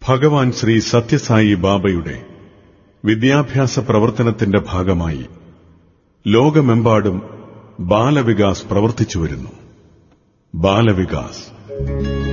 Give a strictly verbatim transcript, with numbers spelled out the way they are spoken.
ഭഗവാൻ ശ്രീ സത്യസായി ബാബയുടെ വിദ്യാഭ്യാസ പ്രവർത്തനത്തിന്റെ ഭാഗമായി ലോകമെമ്പാടും ബാലവികാസ് പ്രവർത്തിച്ചുവരുന്നു. ബാലവികാസ്